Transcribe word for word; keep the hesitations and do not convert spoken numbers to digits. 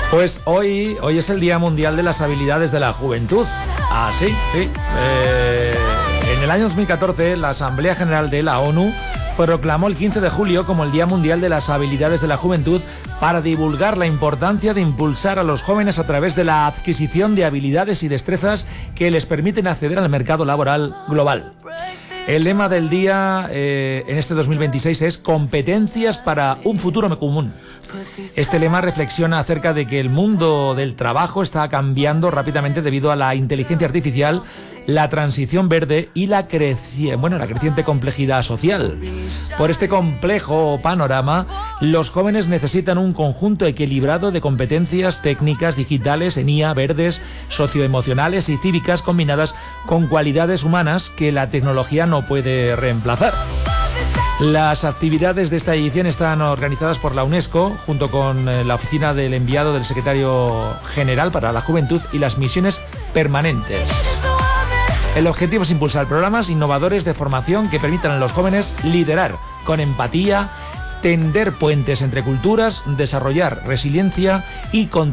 Pues hoy, hoy es el Día Mundial de las Habilidades de la Juventud. Ah, sí, sí. Eh, en el año dos mil catorce, la Asamblea General de la ONU proclamó el quince de julio como el Día Mundial de las Habilidades de la Juventud para divulgar la importancia de impulsar a los jóvenes a través de la adquisición de habilidades y destrezas que les permiten acceder al mercado laboral global. El lema del día eh, en este dos mil veintiséis es competencias para un futuro común. Este lema reflexiona acerca de que el mundo del trabajo está cambiando rápidamente debido a la inteligencia artificial, la transición verde y la, creci- bueno, la creciente complejidad social. Por este complejo panorama, los jóvenes necesitan un conjunto equilibrado de competencias técnicas, digitales, en I A, verdes, socioemocionales y cívicas combinadas con cualidades humanas que la tecnología no puede reemplazar. Las actividades de esta edición están organizadas por la UNESCO junto con la oficina del enviado del secretario general para la juventud y las misiones permanentes. El objetivo es impulsar programas innovadores de formación que permitan a los jóvenes liderar con empatía, tender puentes entre culturas, desarrollar resiliencia y contribuir